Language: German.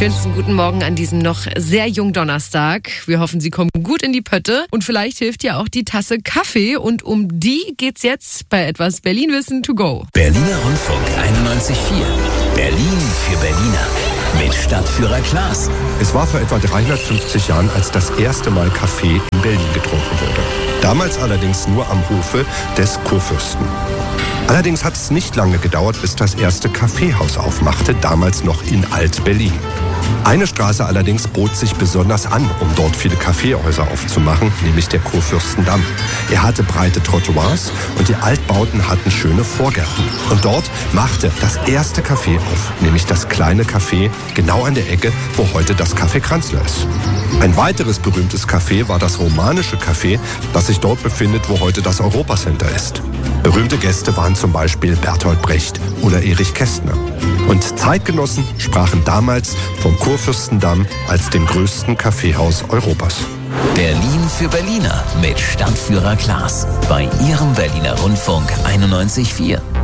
Schönsten guten Morgen an diesem noch sehr jungen Donnerstag. Wir hoffen, Sie kommen gut in die Pötte und vielleicht hilft ja auch die Tasse Kaffee und um die geht's jetzt bei etwas Berlin-Wissen to go. Berliner Rundfunk 91.4. Berlin für Berliner. Mit Stadtführer Klaas. Es war vor etwa 350 Jahren, als das erste Mal Kaffee in Berlin getrunken wurde. Damals allerdings nur am Hofe des Kurfürsten. Allerdings hat es nicht lange gedauert, bis das erste Kaffeehaus aufmachte, damals noch in Alt-Berlin. Eine Straße allerdings bot sich besonders an, um dort viele Kaffeehäuser aufzumachen, nämlich der Kurfürstendamm. Er hatte breite Trottoirs und die Altbauten hatten schöne Vorgärten. Und dort machte das erste Café auf, nämlich das kleine Café, genau an der Ecke, wo heute das Café Kranzler ist. Ein weiteres berühmtes Café war das romanische Café, das sich dort befindet, wo heute das Europacenter ist. Berühmte Gäste waren zum Beispiel Bertolt Brecht oder Erich Kästner. Und Zeitgenossen sprachen damals vom Kurfürstendamm als dem größten Kaffeehaus Europas. Berlin für Berliner mit Stadtführer Klaas. Bei Ihrem Berliner Rundfunk 91.4.